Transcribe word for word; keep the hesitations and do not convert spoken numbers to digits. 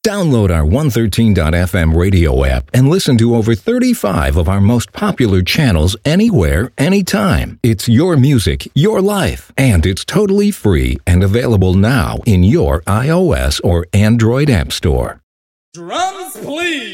Download our one thirteen dot f m radio app and listen to over thirty-five of our most popular channels anywhere, anytime. It's your music, your life, and it's totally free and available now in your iOS or Android app store. Drums, please!